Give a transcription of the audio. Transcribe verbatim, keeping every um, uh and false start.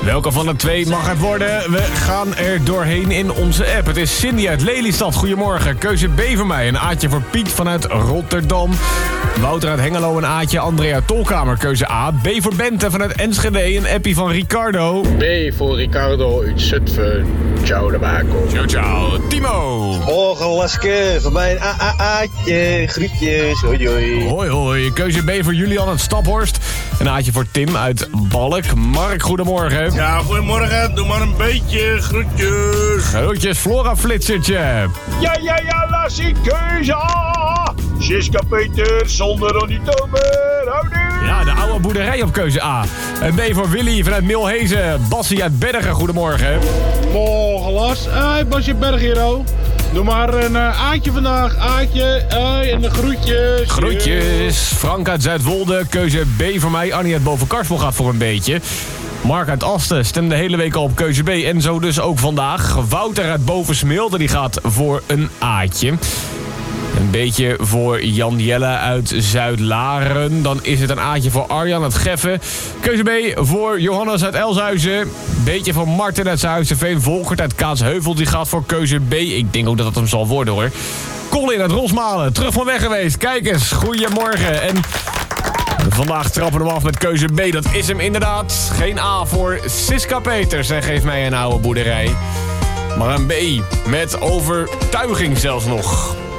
Welke van de twee mag het worden? We gaan er doorheen in onze app. Het is Cindy uit Lelystad. Goedemorgen. Keuze B voor mij. Een aatje voor Piet vanuit Rotterdam. Wouter uit Hengelo. Een aatje. Andrea Tolkamer. Keuze A. B voor Bente vanuit Enschede. Een appie van Ricardo. B voor Ricardo uit Zutphen. Ciao de Bakel. Ciao, ciao. Timo. Morgen Laske. Van mij een a-a-aatje. Groetjes. Hoi, hoi. Hoi, hoi. Keuze B voor Julian uit Staphorst. Een aatje voor Tim uit Balk. Mark, goedemorgen. Ja, goedemorgen. Doe maar een beetje groetjes. Groetjes, Flora Flitsertje. Ja, ja, ja, Lassie, keuze A. Siska Peter zonder Ronnie Tomer. Houdoe. Ja, de oude boerderij op keuze A. Een B voor Willy vanuit Milhezen. Bassie uit Bergen, goedemorgen. Morgen, Las. Hey, Basje Berghero. Doe maar een uh, aatje vandaag. Aatje. Hey, en de groetjes. Groetjes. Frank uit Zuidwolde. Keuze B voor mij. Annie uit Bovenkarsel gaat voor een beetje. Mark uit Asten stemde de hele week al op keuze B. En zo dus ook vandaag. Wouter uit Bovensmilde die gaat voor een aatje. Een beetje voor Jan Jelle uit Zuidlaren. Dan is het een aatje voor Arjan uit Geffen. Keuze B voor Johannes uit Elshuizen. Beetje voor Martin uit Zuiderveen. Volkert uit Kaatsheuvel die gaat voor keuze B. Ik denk ook dat het hem zal worden hoor. Colin uit Rosmalen. Terug van weg geweest. Kijk eens. Goedemorgen. En vandaag trappen we hem af met keuze B. Dat is hem inderdaad. Geen A voor Siska Peters. En geeft mij een oude boerderij. Maar een B met overtuiging zelfs nog.